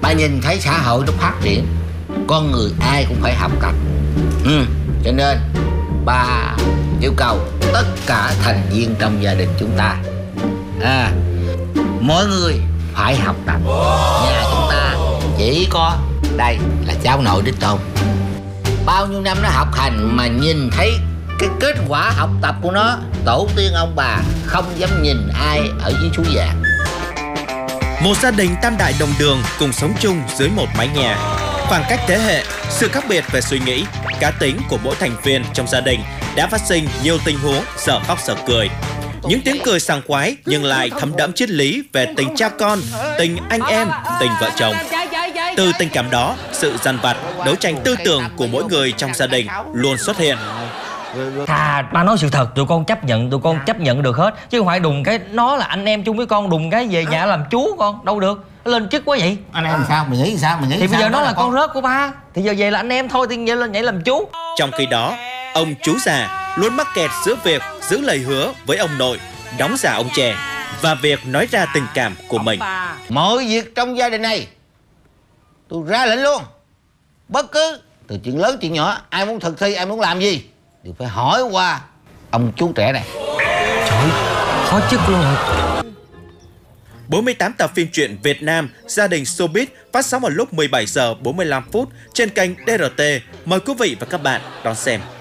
ta nhìn thấy xã hội nó phát triển, con người ai cũng phải học tập. Cho nên ba yêu cầu tất cả thành viên trong gia đình chúng ta mỗi người phải học tập. Nhà chúng ta chỉ có đây là cháu nội đích tôn, bao nhiêu năm nó học hành mà nhìn thấy cái kết quả học tập của nó, tổ tiên ông bà không dám nhìn ai ở dưới suối vàng. Một gia đình tam đại đồng đường cùng sống chung dưới một mái nhà. Khoảng cách thế hệ, sự khác biệt về suy nghĩ, cá tính của mỗi thành viên trong gia đình đã phát sinh nhiều tình huống dở khóc dở cười. Những tiếng cười sảng khoái nhưng lại thấm đẫm triết lý về tình cha con, tình anh em, tình vợ chồng. Từ tình cảm đó, sự dằn vặt, đấu tranh tư tưởng của mỗi người trong gia đình luôn xuất hiện. Thà ba nói sự thật, tụi con chấp nhận được hết. Chứ không phải đùng cái nó là anh em chung với con, đùng cái về nhà làm chú con, đâu được. Nó lên chức quá vậy. Anh em sao? Mày nghĩ sao? Thì bây giờ nó là con rớt của ba, thì giờ về là anh em thôi, thì giờ lên nhảy làm chú. Trong khi đó, ông chú già luôn mắc kẹt giữa việc giữ lời hứa với ông nội, đóng giả ông trẻ, và việc nói ra tình cảm của mình. Mọi việc trong gia đình này tôi ra lệnh luôn. Bất cứ từ chuyện lớn chuyện nhỏ, ai muốn thực thi, ai muốn làm gì đều phải hỏi qua ông chú trẻ này. Trời, khó chức luôn. 48 tập phim truyện Việt Nam Gia đình Showbiz phát sóng vào lúc 17 giờ 45 phút trên kênh DRT. Mời quý vị và các bạn đón xem.